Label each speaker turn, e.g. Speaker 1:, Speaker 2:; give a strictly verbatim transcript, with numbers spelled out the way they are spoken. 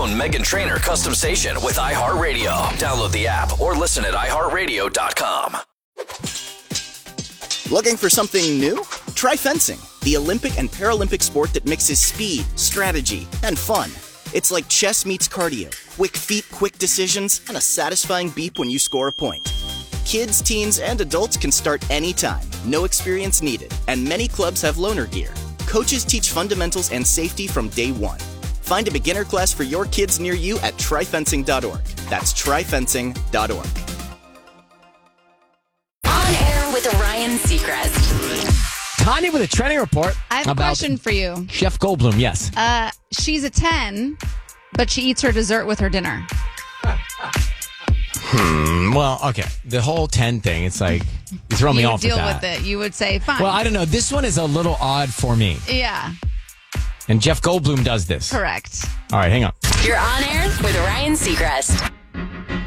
Speaker 1: own Meghan Trainor custom station with iHeartRadio. Download the app or listen at i heart radio dot com.
Speaker 2: Looking for something new? Try fencing, the Olympic and Paralympic sport that mixes speed, strategy, and fun. It's like chess meets cardio. Quick feet, quick decisions, and a satisfying beep when you score a point. Kids, teens, and adults can start anytime. No experience needed. And many clubs have loaner gear. Coaches teach fundamentals and safety from day one. Find a beginner class for your kids near you at try fencing dot org. That's try fencing dot org.
Speaker 3: On air with Ryan Seacrest.
Speaker 4: Tanya with a trending report.
Speaker 5: I have a
Speaker 4: about
Speaker 5: question for you.
Speaker 4: Chef Goldblum, yes.
Speaker 5: Uh, she's a ten, but she eats her dessert with her dinner.
Speaker 4: Hmm. Well, okay. The whole ten thing, it's like, you throw me
Speaker 5: you
Speaker 4: off
Speaker 5: deal
Speaker 4: with that.
Speaker 5: with it. You would say, fine.
Speaker 4: Well, I don't know. This one is a little odd for me.
Speaker 5: Yeah,
Speaker 4: And Jeff Goldblum does this.
Speaker 5: correct.
Speaker 4: All right, hang on.
Speaker 3: You're on air with Ryan Seacrest.